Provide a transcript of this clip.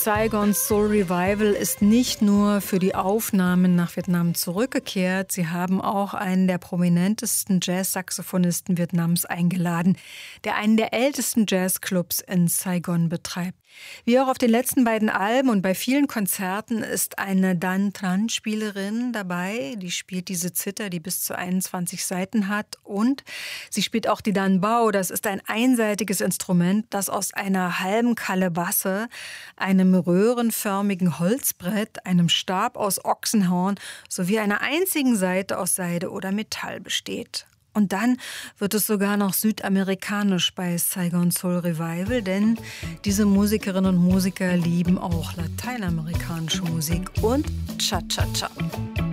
Saigon Soul Revival ist nicht nur für die Aufnahmen nach Vietnam zurückgekehrt, sie haben auch einen der prominentesten Jazz-Saxophonisten Vietnams eingeladen, der einen der ältesten Jazzclubs in Saigon betreibt. Wie auch auf den letzten beiden Alben und bei vielen Konzerten ist eine Dan Tran-Spielerin dabei. Die spielt diese Zither, die bis zu 21 Saiten hat. Und sie spielt auch die Dan Bao. Das ist ein einseitiges Instrument, das aus einer halben Kalebasse, einem röhrenförmigen Holzbrett, einem Stab aus Ochsenhorn sowie einer einzigen Saite aus Seide oder Metall besteht. Und dann wird es sogar noch südamerikanisch bei Saigon Soul Revival, denn diese Musikerinnen und Musiker lieben auch lateinamerikanische Musik und Cha-Cha-Cha.